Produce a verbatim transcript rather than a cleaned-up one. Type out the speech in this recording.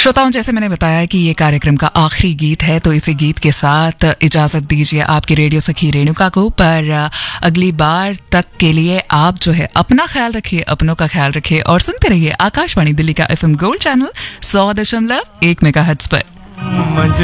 श्रोताओं, जैसे मैंने बताया कि ये कार्यक्रम का आखिरी गीत है, तो इसी गीत के साथ इजाजत दीजिए आपकी रेडियो सखी रेणुका को। पर अगली बार तक के लिए आप जो है अपना ख्याल रखिए, अपनों का ख्याल रखिए और सुनते रहिए आकाशवाणी दिल्ली का एफएम गोल्ड चैनल सौ दशमलव एक मेगाहर्ट्ज पर।